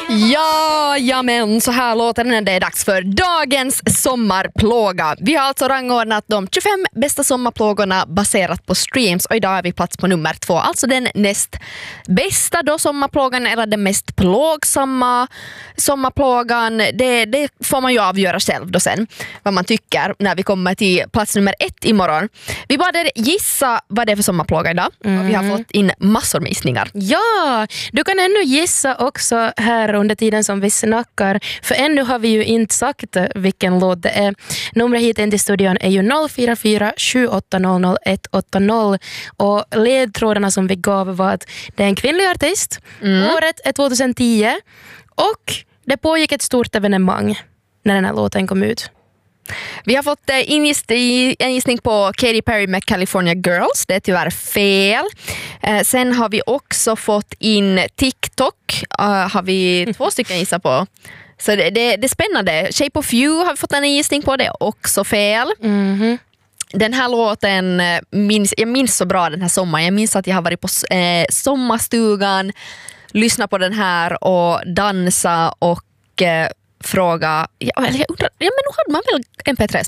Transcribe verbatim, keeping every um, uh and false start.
Ja, ja men så här låter den när det är dags för dagens sommarplåga. Vi har alltså rangordnat de tjugofem bästa sommarplågorna baserat på streams och idag är vi plats på nummer två. Alltså den näst bästa då sommarplågan eller den mest plågsamma sommarplågan. Det, det får man ju avgöra själv då sen vad man tycker när vi kommer till plats nummer ett imorgon. Vi bad er gissa vad det är för sommarplåga idag mm. och vi har fått in massor med gissningar. Ja, du kan ännu gissa också här under tiden som vi snackar. För ännu har vi ju inte sagt vilken låt det är. Numret hit in till studion är ju noll fyra fyra sju åtta noll noll ett åtta noll. Och ledtrådarna som vi gav var att det är en kvinnlig artist. Mm. Året är tjugohundratio. Och det pågick ett stort evenemang när den här låten kom ut. Vi har fått en gissning på Katy Perry med California Girls. Det är tyvärr fel. Sen har vi också fått in TikTok. Har vi två stycken gissa på. Så det, det, det är spännande. Shape of You har vi fått en gissning på. Det är också fel. Mm-hmm. Den här låten, minns, jag minns så bra den här sommaren. Jag minns att jag har varit på eh, sommarstugan, lyssnat på den här och dansa och eh, fråga, ja, jag undrar, ja, men nu hade man väl M P tre